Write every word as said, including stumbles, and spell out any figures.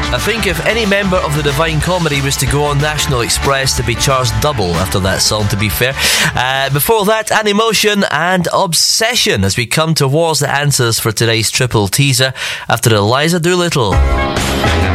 I think if any member of the Divine Comedy was to go on National Express, to be charged double after that song, to be fair. Uh, before that, Animotion and Obsession, as we come towards the answers for today's triple teaser after Eliza Doolittle.